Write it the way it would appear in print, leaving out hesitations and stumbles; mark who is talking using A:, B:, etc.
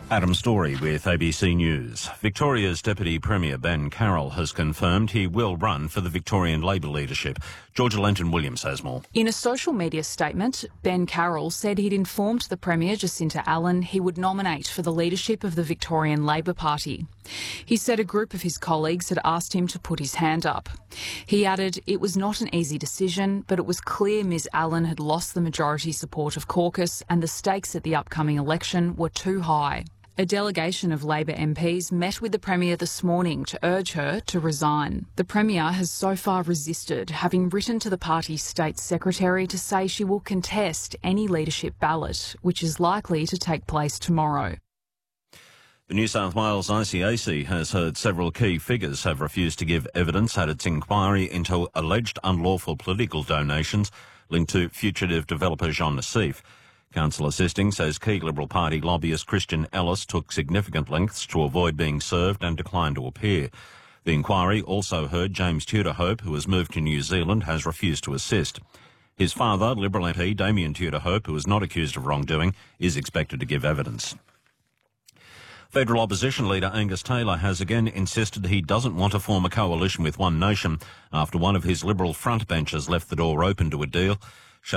A: Adam Story with ABC News. Victoria's Deputy Premier Ben Carroll has confirmed he will run for the Victorian Labor leadership. Georgia Lenton-Williams has more.
B: In a social media statement, Ben Carroll said he'd informed the Premier Jacinta Allan he would nominate for the leadership of the Victorian Labor Party. He said a group of his colleagues had asked him to put his hand up. He added it was not an easy decision, but it was clear Ms Allan had lost the majority support of caucus and the stakes at the upcoming election were too high. A delegation of Labor MPs met with the Premier this morning to urge her to resign. The Premier has so far resisted, having written to the party's State Secretary to say she will contest any leadership ballot, which is likely to take place tomorrow.
A: The New South Wales ICAC has heard several key figures have refused to give evidence at its inquiry into alleged unlawful political donations linked to fugitive developer Jean Nassif. Counsel assisting says key Liberal Party lobbyist Christian Ellis took significant lengths to avoid being served and declined to appear. The inquiry also heard James Tudor Hope, who has moved to New Zealand, has refused to assist. His father, Liberal MP Damien Tudor Hope, who is not accused of wrongdoing, is expected to give evidence. Federal opposition leader Angus Taylor has again insisted he doesn't want to form a coalition with One Nation after one of his Liberal frontbenchers left the door open to a deal.